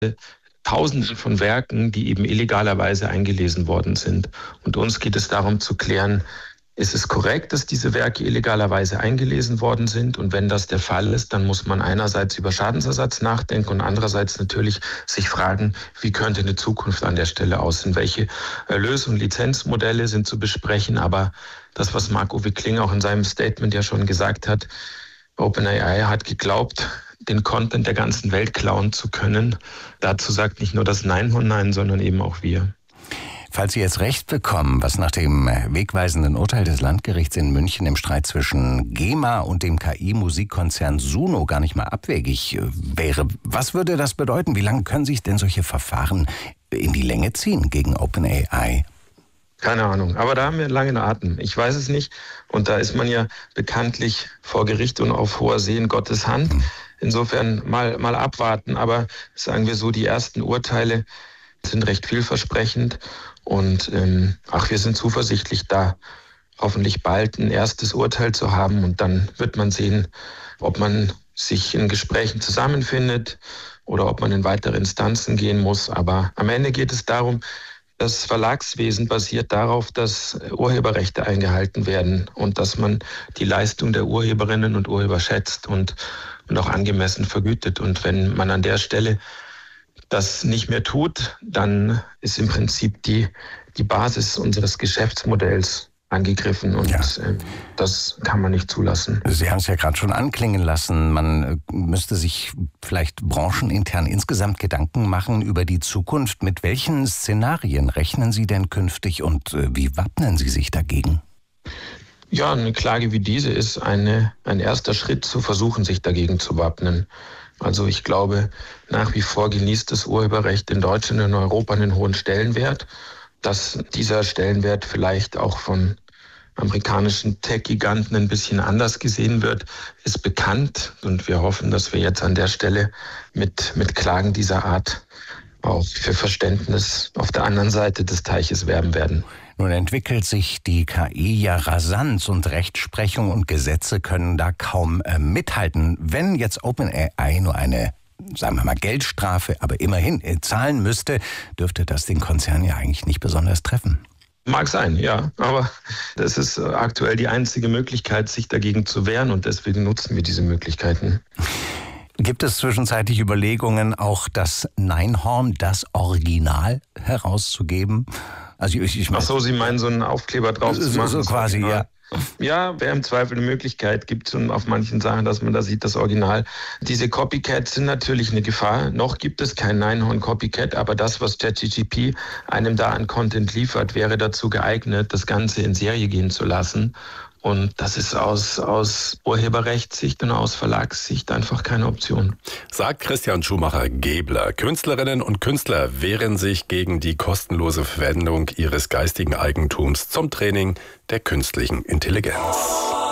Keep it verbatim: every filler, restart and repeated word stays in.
Tausende von Werken, die eben illegalerweise eingelesen worden sind. Und uns geht es darum zu klären, ist es korrekt, dass diese Werke illegalerweise eingelesen worden sind? Und wenn das der Fall ist, dann muss man einerseits über Schadensersatz nachdenken und andererseits natürlich sich fragen, wie könnte eine Zukunft an der Stelle aussehen? Welche Erlös- und Lizenzmodelle sind zu besprechen? Aber das, was Marc-Uwe Kling auch in seinem Statement ja schon gesagt hat, OpenAI hat geglaubt, den Content der ganzen Welt klauen zu können. Dazu sagt nicht nur das Neinhorn Nein, sondern eben auch wir. Falls Sie jetzt Recht bekommen, was nach dem wegweisenden Urteil des Landgerichts in München im Streit zwischen GEMA und dem K I-Musikkonzern Suno gar nicht mal abwegig wäre, was würde das bedeuten? Wie lange können sich denn solche Verfahren in die Länge ziehen gegen OpenAI? Keine Ahnung, aber da haben wir einen langen Atem. Ich weiß es nicht. Und da ist man ja bekanntlich vor Gericht und auf hoher See in Gottes Hand. Insofern mal, mal abwarten. Aber sagen wir so, die ersten Urteile sind recht vielversprechend. Und ähm, ach, wir sind zuversichtlich, da hoffentlich bald ein erstes Urteil zu haben. Und dann wird man sehen, ob man sich in Gesprächen zusammenfindet oder ob man in weitere Instanzen gehen muss. Aber am Ende geht es darum, das Verlagswesen basiert darauf, dass Urheberrechte eingehalten werden und dass man die Leistung der Urheberinnen und Urheber schätzt und, und auch angemessen vergütet. Und wenn man an der Stelle das nicht mehr tut, dann ist im Prinzip die, die Basis unseres Geschäftsmodells angegriffen und ja. äh, das kann man nicht zulassen. Sie haben es ja gerade schon anklingen lassen. Man äh, müsste sich vielleicht branchenintern insgesamt Gedanken machen über die Zukunft. Mit welchen Szenarien rechnen Sie denn künftig und äh, wie wappnen Sie sich dagegen? Ja, eine Klage wie diese ist eine, ein erster Schritt zu versuchen, sich dagegen zu wappnen. Also ich glaube, nach wie vor genießt das Urheberrecht in Deutschland und in Europa einen hohen Stellenwert. Dass dieser Stellenwert vielleicht auch von amerikanischen Tech-Giganten ein bisschen anders gesehen wird, ist bekannt. Und wir hoffen, dass wir jetzt an der Stelle mit, mit Klagen dieser Art auch für Verständnis auf der anderen Seite des Teiches werben werden. Nun entwickelt sich die K I ja rasant und Rechtsprechung und Gesetze können da kaum äh, mithalten. Wenn jetzt OpenAI nur eine sagen wir mal Geldstrafe, aber immerhin zahlen müsste, dürfte das den Konzern ja eigentlich nicht besonders treffen. Mag sein, ja, aber das ist aktuell die einzige Möglichkeit, sich dagegen zu wehren und deswegen nutzen wir diese Möglichkeiten. Gibt es zwischenzeitlich Überlegungen, auch das Neinhorn, das Original, herauszugeben? Also ich, ich Ach so, Sie meinen so einen Aufkleber drauf so, zu machen? So quasi, ja. Ja, wäre im Zweifel eine Möglichkeit. Gibt es schon auf manchen Sachen, dass man da sieht, das Original. Diese Copycats sind natürlich eine Gefahr. Noch gibt es kein Neinhorn-Copycat, aber das, was ChatGPT einem da an Content liefert, wäre dazu geeignet, das Ganze in Serie gehen zu lassen. Und das ist aus, aus Urheberrechtssicht und aus Verlagssicht einfach keine Option. Sagt Christian Schumacher-Gebler. Künstlerinnen und Künstler wehren sich gegen die kostenlose Verwendung ihres geistigen Eigentums zum Training der künstlichen Intelligenz.